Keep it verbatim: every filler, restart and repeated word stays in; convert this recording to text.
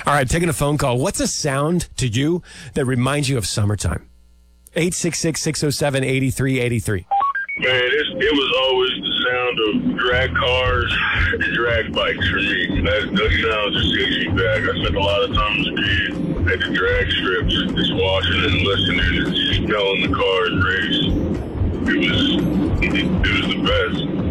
All right, taking a phone call. What's a sound to you that reminds you of summertime? eight six six, six oh seven, eight three eight three. Man, it's, it was always the sound of drag cars and drag bikes for me. That, those sounds just takes you back. I spent a lot of time as a kid at the drag strips, just watching and listening and just smelling the cars race. It was, it, it was the best.